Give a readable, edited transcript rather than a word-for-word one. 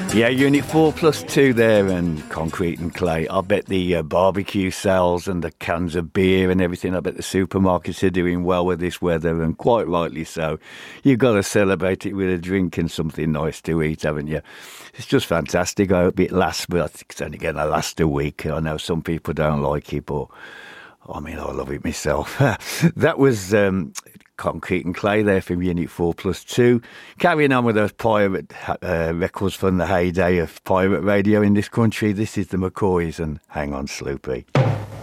Yeah, Unit 4 plus 2 there, and Concrete and Clay. I bet the barbecue sales and the cans of beer and everything, I bet the supermarkets are doing well with this weather, and quite rightly so. You've got to celebrate it with a drink and something nice to eat, haven't you? It's just fantastic. I hope it lasts, but I think it's only going to last a week. I know some people don't like it, but I mean, I love it myself. That was Concrete and Clay there from Unit 4 plus 2. Carrying on with those pirate records from the heyday of pirate radio in this country. This is the McCoys and Hang On Sloopy.